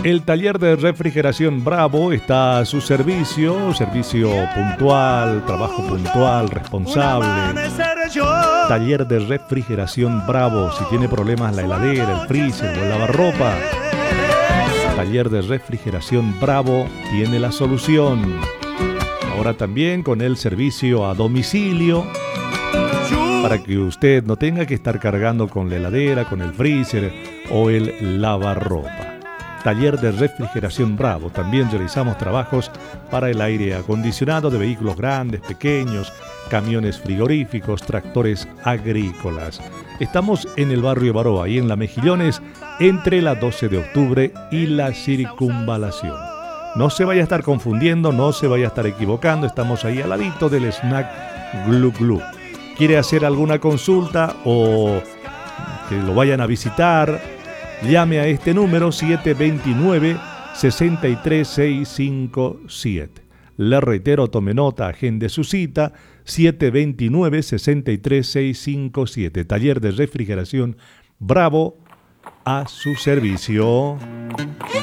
El taller de refrigeración Bravo está a su servicio puntual, trabajo puntual, responsable. Taller de refrigeración Bravo, si tiene problemas la heladera, el freezer o el lavarropa. Taller de refrigeración Bravo tiene la solución. Ahora también con el servicio a domicilio, para que usted no tenga que estar cargando con la heladera, con el freezer o el lavarropa. Taller de refrigeración Bravo. También realizamos trabajos para el aire acondicionado de vehículos grandes, pequeños, camiones frigoríficos, tractores agrícolas. Estamos en el barrio Baró, ahí en La Mejillones, entre la 12 de octubre y la Circunvalación. No se vaya a estar confundiendo, no se vaya a estar equivocando. Estamos ahí al ladito del snack Glu Glu. ¿Quiere hacer alguna consulta o que lo vayan a visitar? Llame a este número 729-63657. Le reitero, tome nota, agende su cita 729-63657. Taller de refrigeración Bravo a su servicio.